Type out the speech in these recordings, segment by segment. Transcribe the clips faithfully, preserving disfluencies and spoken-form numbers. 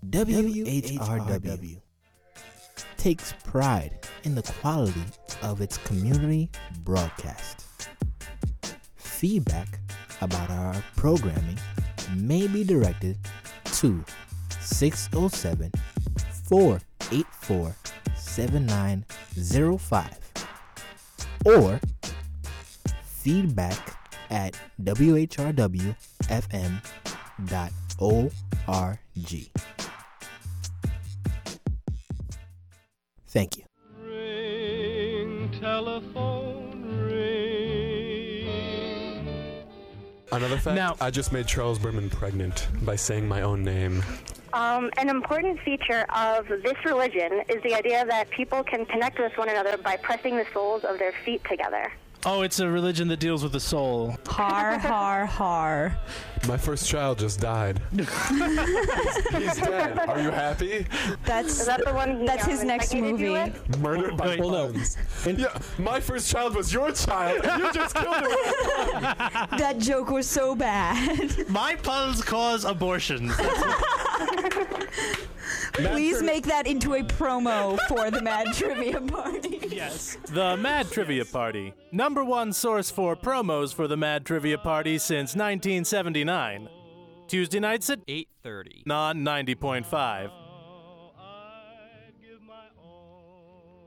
W H R W takes pride in the quality of its community broadcast. Feedback about our programming may be directed to six oh seven, four eight four, seven nine oh five or feedback at w h r w f m dot org. Thank you. Ring, telephone, ring. Another fact, Now- I just made Charles Berman pregnant by saying my own name. Um, an important feature of this religion is the idea that people can connect with one another by pressing the soles of their feet together. Oh, it's a religion that deals with the soul. Har, har, har. My first child just died. He's dead. Are you happy? That's Is that the one he that's um, his next impregnated you movie. with? Murdered by Wait. puns. Yeah, my first child was your child. And you just killed him. That joke was so bad. My puns cause abortions. Please make that into a promo for the Mad Trivia Party. Yes. The Mad Trivia Party. Number one source for promos for the Mad Trivia Party since nineteen seventy-nine. Tuesday nights at eight thirty. non ninety point five. I'd give my all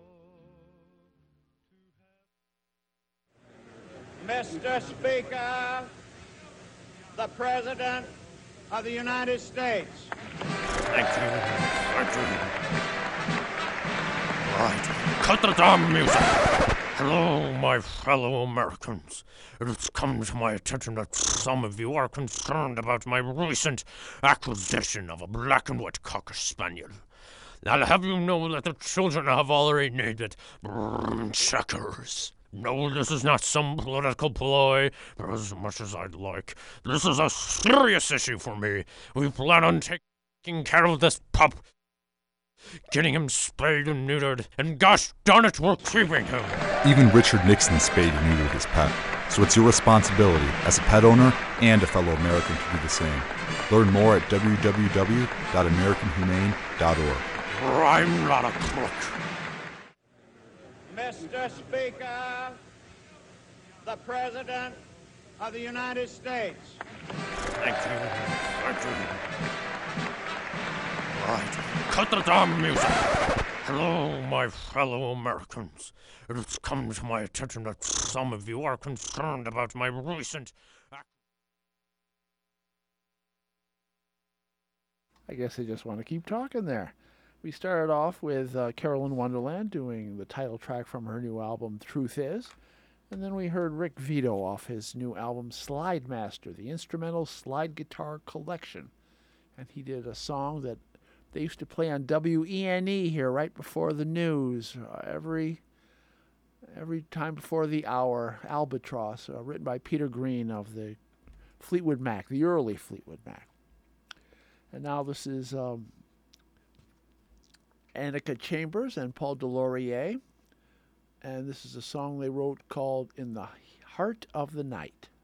to have. Mister Speaker, the President of the United States. Thank you. Thank you. Right. Cut the damn music. Hello, my fellow Americans. It has come to my attention that some of you are concerned about my recent acquisition of a black and white Cocker Spaniel. I'll have you know that the children have already named it Brrrr Checkers. No, this is not some political ploy, for as much as I'd like. This is a serious issue for me. We plan on taking care of this pup, getting him spayed and neutered, and gosh darn it, we're keeping him. Even Richard Nixon spayed and neutered his pet. So it's your responsibility as a pet owner and a fellow American to do the same. Learn more at w w w dot american humane dot org. I'm not a crook. Mister Speaker, the President of the United States. Thank you. Thank you. Right. Cut the damn music. Hello, my fellow Americans. It has come to my attention that some of you are concerned about my recent... I guess they just want to keep talking there. We started off with uh, Carolyn Wonderland doing the title track from her new album, Truth Is. And then we heard Rick Vito off his new album, Slide Master, the instrumental slide guitar collection. And he did a song that they used to play on W E N E here right before the news, uh, every every time before the hour, Albatross, uh, written by Peter Green of the Fleetwood Mac, the early Fleetwood Mac. And now this is um, Annika Chambers and Paul Delorier. And this is a song they wrote called In the Heart of the Night.